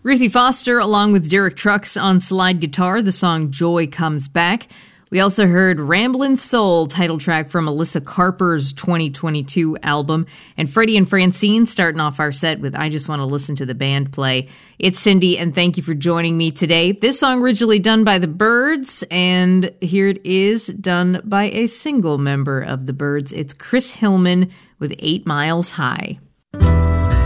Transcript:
Ruthie Foster along with Derek Trucks on slide guitar, the song Joy Comes Back. We also heard Ramblin' Soul, title track from Alyssa Carper's 2022 album. And Freddie and Francine starting off our set with I Just Want to Listen to the Band Play. It's Cindy, and thank you for joining me today. This song originally done by the Byrds, and here it is done by a single member of the Byrds. It's Chris Hillman with 8 Miles High.